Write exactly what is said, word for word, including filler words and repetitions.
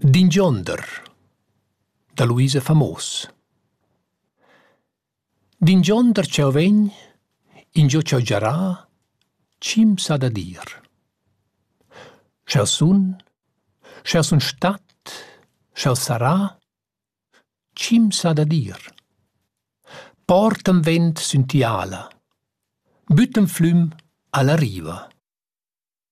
D'ingionder da Luisa Famos. D'ingionder tgau vegn, in giò tgau giarà, cim s'ha da dir. Sch'el sun, sch'el sun stat, sch'el sarà, cim s'ha da dir. Portan vent sünti ala, bütten flüm alla riva.